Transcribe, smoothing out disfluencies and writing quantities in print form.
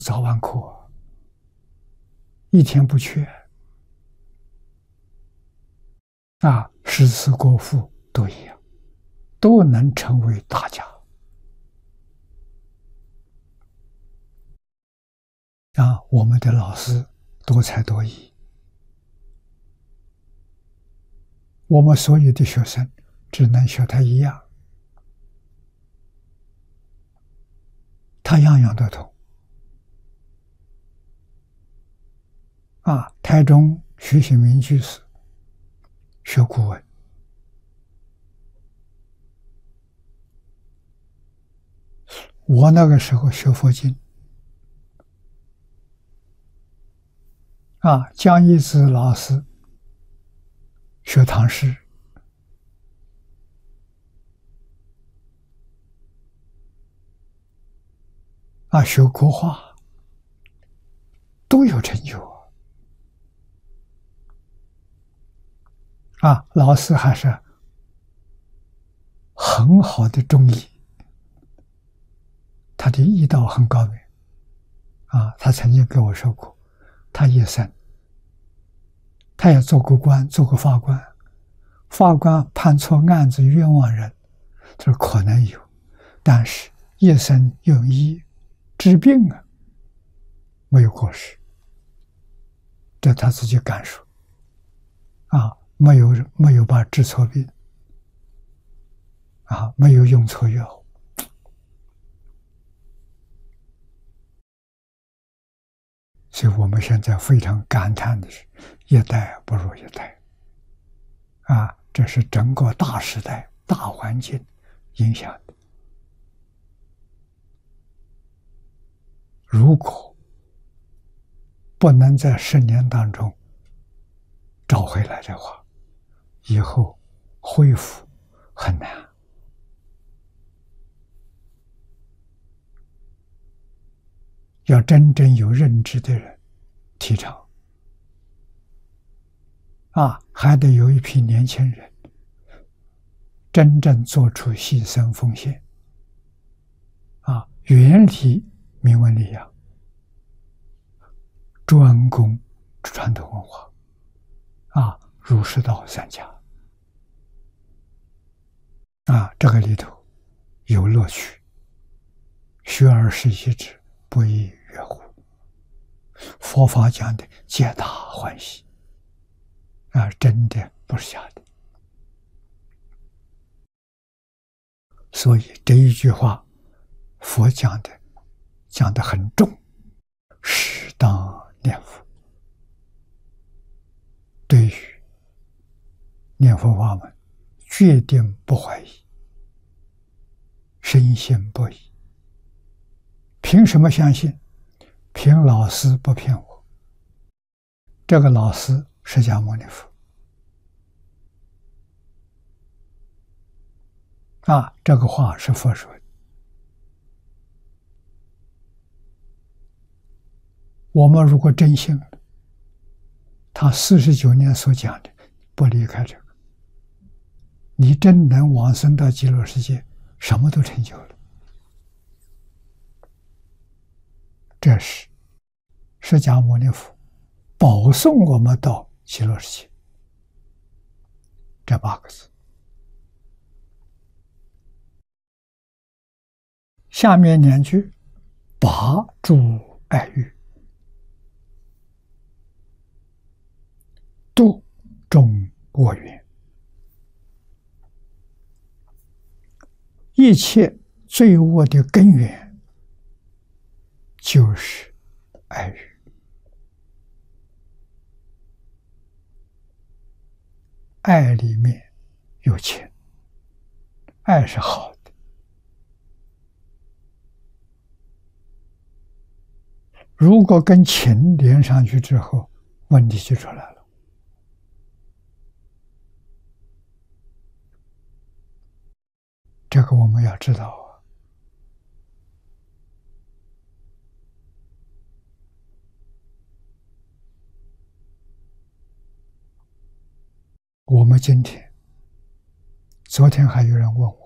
早晚课，一天不缺诗词歌赋都一样，都能成为大家我们的老师多才多艺，我们所有的学生只能学他一样，他样样都通。台中徐显明居士学古文，我那个时候学佛经，江一之老师学唐诗，学国画，都有成就老师还是很好的中医，他的医道很高明他曾经跟我说过，他一生他也做过官，做过法官，法官判错案子冤枉人，这可能有，但是一生用医治病没有过失，这他自己感受没有把治错病没有用错药。所以我们现在非常感叹的是，一代不如一代这是整个大时代大环境影响的。如果不能在10年当中找回来的话，以后恢复很难。要真正有认知的人提倡还得有一批年轻人真正做出牺牲奉献远离名闻利养，专攻传统文化儒释道三家这个里头有乐趣，学而时习之，不亦说乎。佛法讲的皆大欢喜真的不是假的。所以这一句话佛讲得很重，适当念佛。对于念佛法门决定不怀疑，深信不疑。凭什么相信？凭老师不骗我。这个老师释迦牟尼佛这个话是佛说的。我们如果真信了，他49年所讲的不离开这个，你真能往生到极乐世界，什么都成就了。这是释迦牟尼佛保送我们到极乐世界，这8个字。下面2句，拔诸爱欲，度众我缘。一切罪恶的根源就是爱欲。爱里面有情，爱是好的。如果跟情连上去之后，问题就出来了。这个我们要知道我们今天，昨天还有人问我，